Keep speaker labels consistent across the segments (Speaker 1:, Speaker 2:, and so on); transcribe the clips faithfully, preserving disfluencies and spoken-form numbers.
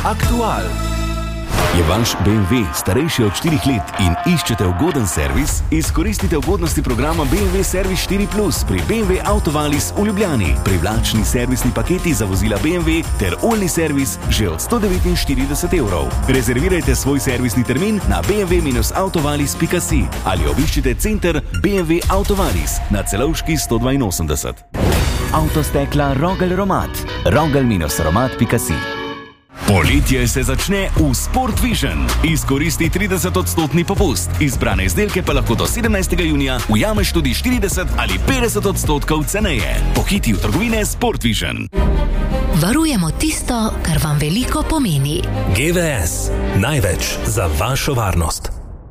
Speaker 1: Aktual.
Speaker 2: Je vaš B M W starejši od štirih let in iščete ugoden servis? Izkoristite ugodnosti programa B M W Servis štiri plus pri B M W Autovalis v Ljubljani. Privlačni servisni paketi za vozila B M W ter oljni servis že od sto devetinštirideset evrov. Rezervirajte svoj servisni termin na b m w dash autovalis pika si ali obiščite center B M W Autovalis na Celovški sto dvainosemdeset. Avtostekla Rogel Romat. rogel dash romat pika si. Poletje se začne v Sport Vision. Izkoristi trideset odstotni popust. Izbrane izdelke pa lahko do sedemnajstega junija ujameš tudi štirideset ali petdeset odstotkov ceneje. Pohiti v trgovine Sport Vision.
Speaker 3: Varujemo tisto, kar vam veliko pomeni.
Speaker 4: G V S. Največ za vašo varnost.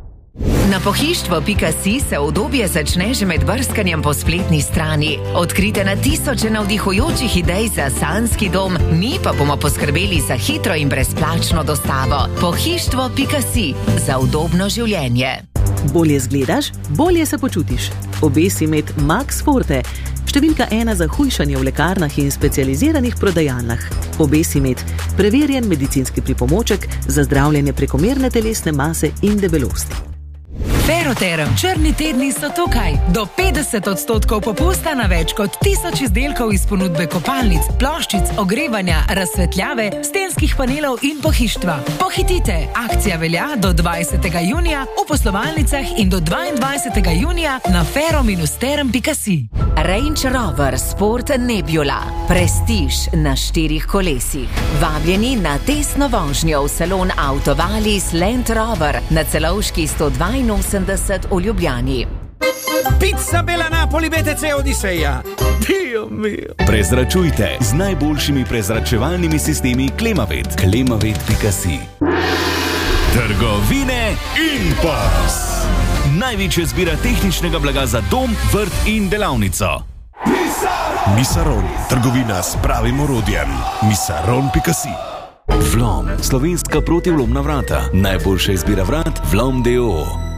Speaker 5: Na pohištvo pika si se udobje začne že med brskanjem po spletni strani. Odkrite na tisoče navdihujočih idej za sanjski dom, mi pa bomo poskrbeli za hitro in brezplačno dostavo. Pohištvo pika si za udobno življenje.
Speaker 6: Bolje zgledaš, bolje se počutiš. Obesi med Max Forte, številka ena za hujšanje v lekarnah in specializiranih prodajalnah. Obesi med preverjen medicinski pripomoček za zdravljenje prekomerne telesne mase in debelosti.
Speaker 7: Ferroterm, črni tedni so tukaj. Do petdeset odstotkov popusta na več kot tisoč izdelkov iz ponudbe kopalnic, ploščic, ogrevanja, razsvetljave, stenskih panelov in pohištva. Pohitite! Akcija velja do dvajsetega junija v poslovalnicah in do dvaindvajsetega junija na ferro dash term pika si.
Speaker 5: Range Rover Sport Nebula. Prestiž na štirih kolesih. Vabljeni na testno vožnjo v salon Autovalis Land Rover na Celovški sto dvainosemdeset v Ljubljani.
Speaker 8: Pizza Bella Napoli B T C Odiseja. Dio mio.
Speaker 2: Prezračujte z najboljšimi prezračevalnimi sistemi Klimavet. klimavet pika si. Trgovine Impuls. Največja zbira tehničnega blaga za dom, vrt in delavnico.
Speaker 9: Misaron, trgovina s pravim orodjem. misaron pika si.
Speaker 2: Vlom, slovenska protivlomna vrata. Najboljša izbira vrat, Vlom d o o.